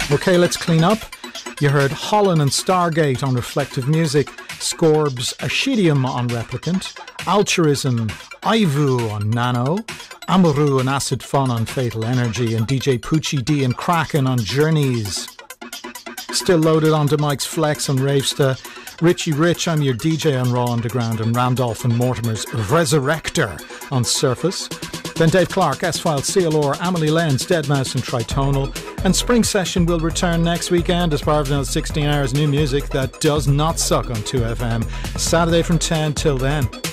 Okay, let's clean up. You heard Holland and Stargate on Reflective Music, Scorb's Ashidium on Replicant, Altruism, Ivu on Nano, Amaru and Acid Fun on Fatal Energy, and DJ Poochie D and Kraken on Journeys. Still loaded onto Mike's Flex on Ravesta, Richie Rich, I'm your DJ on Raw Underground, and Randolph and Mortimer's Resurrector on Surface. Then Dave Clark, S-File, CLR, Amelie Lenz, Deadmau5 and Tritonal. And Spring Session will return next weekend as part of another 16 hours new music that does not suck on 2FM. Saturday from 10 till then.